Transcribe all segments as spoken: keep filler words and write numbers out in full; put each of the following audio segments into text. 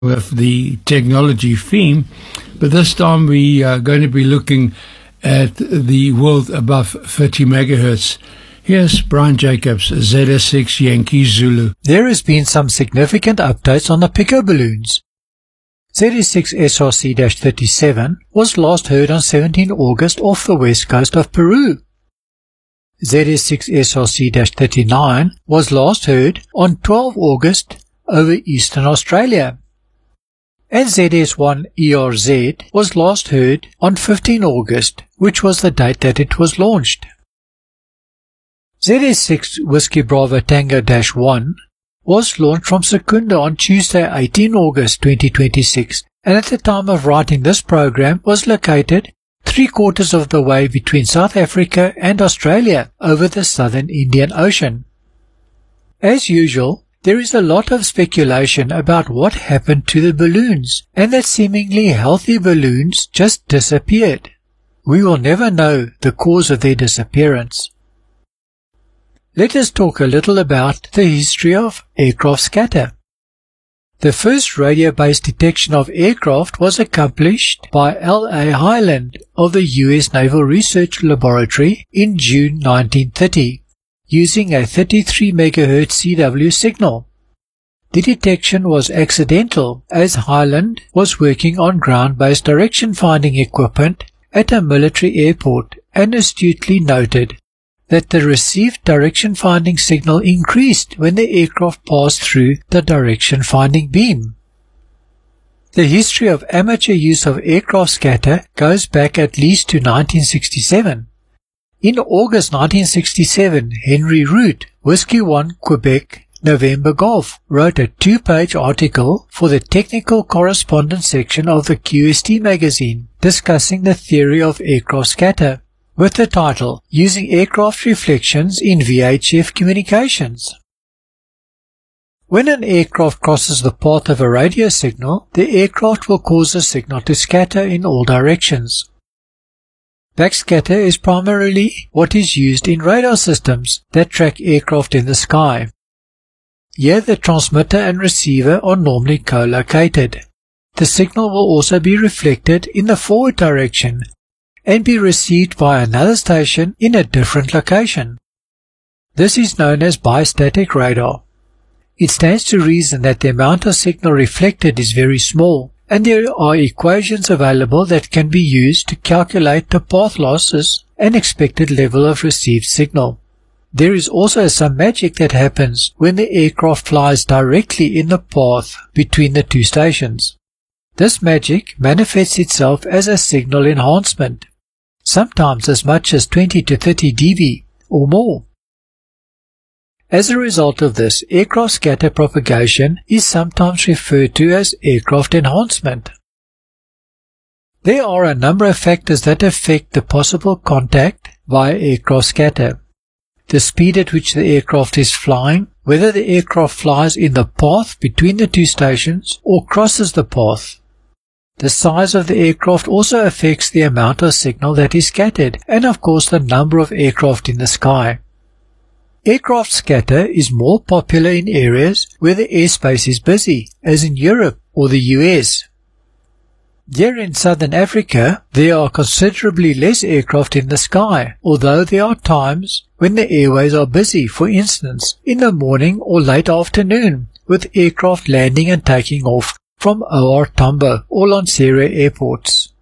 with the technology theme, but this time we are going to be looking at the world above thirty megahertz. Here's Brian Jacobs, Z S six Yankee Zulu. There has been some significant updates on the Pico balloons. Z S six S R C thirty-seven was last heard on seventeenth August off the west coast of Peru. Z S six S R C thirty-nine was last heard on twelfth August over eastern Australia. And Z S one E R Z was last heard on fifteenth August, which was the date that it was launched. Z S six Whiskey Bravo Tango one was launched from Secunda on Tuesday eighteenth August twenty twenty-six, and at the time of writing this program was located three quarters of the way between South Africa and Australia over the southern Indian Ocean. As usual, there is a lot of speculation about what happened to the balloons, and that seemingly healthy balloons just disappeared. We will never know the cause of their disappearance. Let us talk a little about the history of aircraft scatter. The first radio-based detection of aircraft was accomplished by L A Hyland of the U S Naval Research Laboratory in June nineteen thirty, using a thirty-three megahertz C W signal. The detection was accidental, as Hyland was working on ground-based direction-finding equipment at a military airport and astutely noted that the received direction-finding signal increased when the aircraft passed through the direction-finding beam. The history of amateur use of aircraft scatter goes back at least to nineteen sixty-seven. In August nineteen sixty-seven, Henry Root, Whiskey one Quebec, November Golf, wrote a two-page article for the technical correspondence section of the Q S T magazine discussing the theory of aircraft scatter, with the title, Using Aircraft Reflections in V H F Communications. When an aircraft crosses the path of a radio signal, the aircraft will cause the signal to scatter in all directions. Backscatter is primarily what is used in radar systems that track aircraft in the sky. Here the transmitter and receiver are normally co-located. The signal will also be reflected in the forward direction and be received by another station in a different location. This is known as bistatic radar. It stands to reason that the amount of signal reflected is very small, and there are equations available that can be used to calculate the path losses and expected level of received signal. There is also some magic that happens when the aircraft flies directly in the path between the two stations. This magic manifests itself as a signal enhancement, sometimes as much as twenty to thirty decibels or more. As a result of this, aircraft scatter propagation is sometimes referred to as aircraft enhancement. There are a number of factors that affect the possible contact via aircraft scatter. The speed at which the aircraft is flying, whether the aircraft flies in the path between the two stations or crosses the path. The size of the aircraft also affects the amount of signal that is scattered, and of course the number of aircraft in the sky. Aircraft scatter is more popular in areas where the airspace is busy, as in Europe or the U S. Here in southern Africa, there are considerably less aircraft in the sky, although there are times when the airways are busy, for instance, in the morning or late afternoon, with aircraft landing and taking off from O R Tambo or Lanseria airports.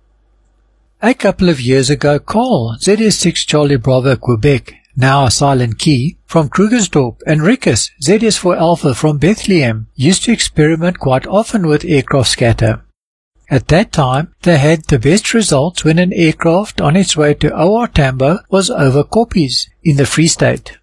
A couple of years ago, Carl, Z S six Charlie Bravo Quebec, now a silent key, from Krugersdorp, and Rickes, Z S four Alpha from Bethlehem, used to experiment quite often with aircraft scatter. At that time, they had the best results when an aircraft on its way to O R Tambo was over Koppies in the Free State.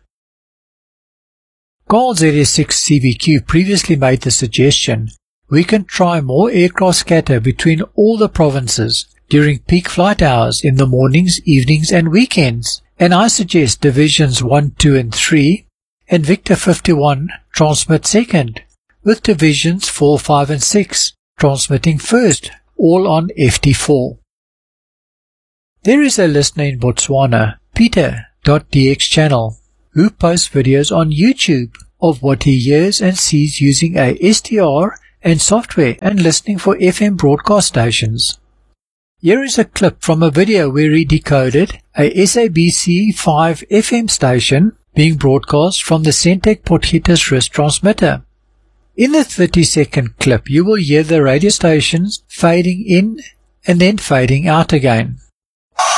Carl Z S six C B Q previously made the suggestion, we can try more aircraft scatter between all the provinces during peak flight hours in the mornings, evenings and weekends, and I suggest Divisions one, two and three and Victor fifty-one transmit second, with Divisions four, five and six transmitting first, all on F T four. There is a listener in Botswana, Peter dot D X channel, who posts videos on YouTube of what he hears and sees using a S T R and software and listening for F M broadcast stations. Here is a clip from a video where he decoded a S A B C five F M station being broadcast from the Centec Potgietersrus wrist transmitter. In the thirty second clip, you will hear the radio stations fading in and then fading out again.